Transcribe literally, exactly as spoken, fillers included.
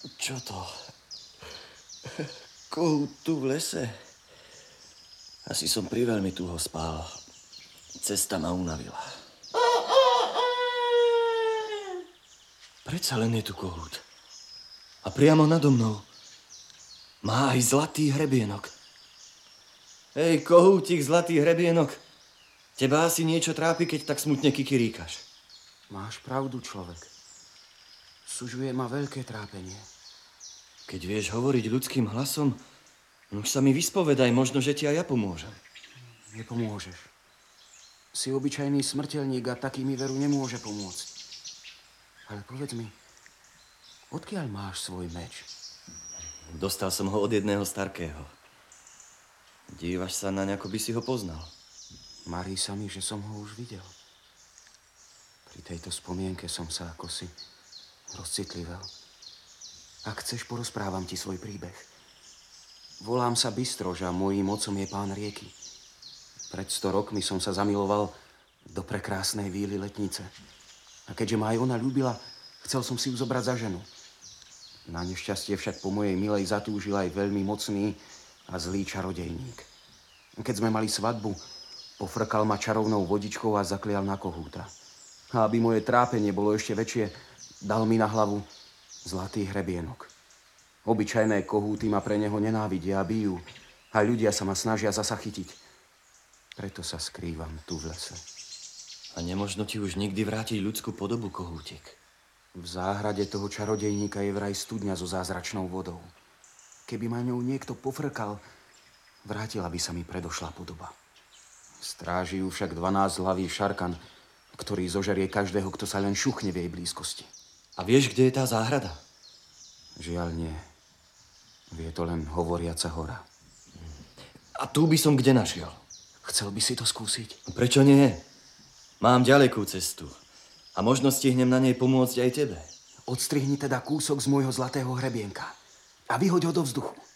Čo to? Kohút tu v lese? Asi som priveľmi tuho spál. Cesta ma unavila. Predsa len je tu kohút. A priamo nado mnou má aj zlatý hrebienok. Hej, kohútik, zlatý hrebienok. Teba asi niečo trápi, keď tak smutne kikiríkaš. Máš pravdu, človek. Sužuje ma veľké trápenie. Keď vieš hovoriť ľudským hlasom, už sa mi vyspovedaj, možno, že ti aj ja pomôžem. Nepomôžeš. Si obyčajný smrteľník a taký mi veru nemôže pomôcť. Ale povedz mi, odkiaľ máš svoj meč? Dostal som ho od jedného starkého. Dívaš sa naň, ako by si ho poznal. Marí sa mi, že som ho už videl. Pri tejto spomienke som sa ako si rozcitlivel. Ak chceš, porozprávam ti svoj príbeh. Volám sa Bystrož a mojím otcom je pán rieky. Pred sto rokmi som sa zamiloval do prekrásnej víly letnice. A keďže ma aj ona ľúbila, chcel som si ju zobrať za ženu. Na nešťastie však po mojej milej zatúžil aj veľmi mocný a zlý čarodejník. Keď sme mali svadbu, pofrkal ma čarovnou vodičkou a zaklial na kohúta. A aby moje trápenie bolo ešte väčšie, dal mi na hlavu zlatý hrebienok. Obyčajné kohúty ma pre neho nenávidia a bijú. A ľudia sa ma snažia zasa chytiť. Preto sa skrývam tu v lese. A nemožno ti už nikdy vrátiť ľudskú podobu, kohútik? V záhrade toho čarodejníka je vraj studňa so zázračnou vodou. Keby ma ňou niekto pofrkal, vrátila by sa mi predošlá podoba. Stráži ju však dvanásťhlavý šarkan, ktorý zožerie každého, kto sa len šuchne v jej blízkosti. A vieš, kde je tá záhrada? Žiaľ nie. Vie to len hovoriaca hora. A tu by som kde našiel? Chcel by si to skúsiť? Prečo nie? Mám ďalekú cestu. A možno stihnem na nej pomôcť aj tebe. Odstrihni teda kúsok z môjho zlatého hrebienka a vyhoď ho do vzduchu.